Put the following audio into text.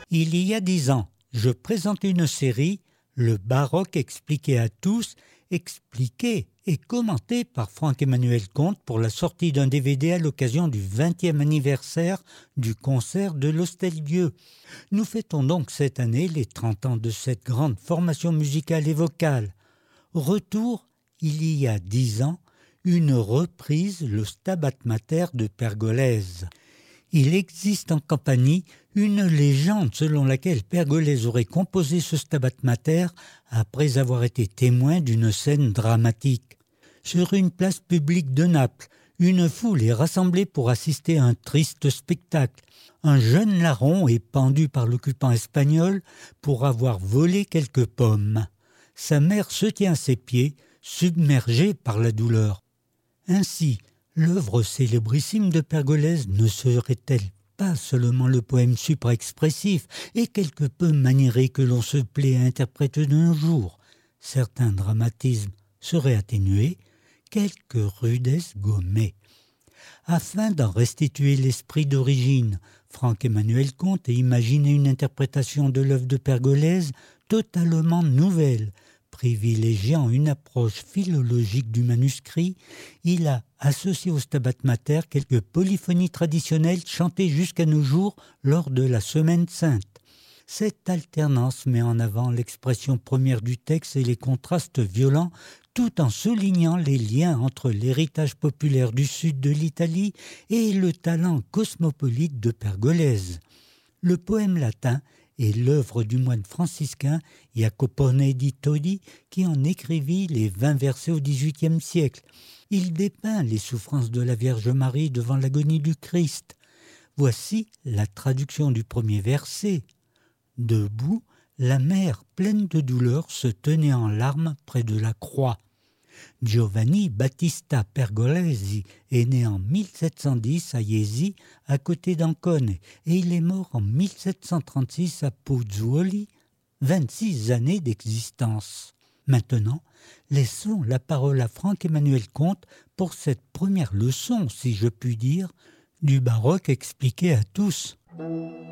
Il y a 10 ans, je présentais une série, Le baroque expliqué à tous, expliqué et commenté par Franck-Emmanuel Comte pour la sortie d'un DVD à l'occasion du 20e anniversaire du concert de l'Hostel-Dieu. Nous fêtons donc cette année les 30 ans de cette grande formation musicale et vocale. Retour, il y a 10 ans, une reprise, le Stabat Mater de Pergolèse. Il existe en Campanie une légende selon laquelle Pergolèse aurait composé ce Stabat Mater après avoir été témoin d'une scène dramatique. Sur une place publique de Naples, une foule est rassemblée pour assister à un triste spectacle. Un jeune larron est pendu par l'occupant espagnol pour avoir volé quelques pommes. Sa mère se tient à ses pieds, submergée par la douleur. Ainsi, l'œuvre célébrissime de Pergolèse ne serait-elle pas seulement le poème supraexpressif et quelque peu maniéré que l'on se plaît à interpréter de nos jours? Certains dramatismes seraient atténués, quelques rudesses gommées. Afin d'en restituer l'esprit d'origine, Franck-Emmanuel Comte a imaginé une interprétation de l'œuvre de Pergolèse totalement nouvelle. Privilégiant une approche philologique du manuscrit, il a associé au Stabat Mater quelques polyphonies traditionnelles chantées jusqu'à nos jours lors de la Semaine Sainte. Cette alternance met en avant l'expression première du texte et les contrastes violents, tout en soulignant les liens entre l'héritage populaire du sud de l'Italie et le talent cosmopolite de Pergolèse. Le poème latin est l'œuvre du moine franciscain Jacopone di Todi qui en écrivit les 20 versets au XVIIIe siècle. Il dépeint les souffrances de la Vierge Marie devant l'agonie du Christ. Voici la traduction du premier verset. Debout, la mère pleine de douleur se tenait en larmes près de la croix. Giovanni Battista Pergolesi est né en 1710 à Jesi, à côté d'Ancone, et il est mort en 1736 à Pozzuoli, 26 années d'existence. Maintenant, laissons la parole à Franck-Emmanuel Comte pour cette première leçon, si je puis dire, du baroque expliqué à tous.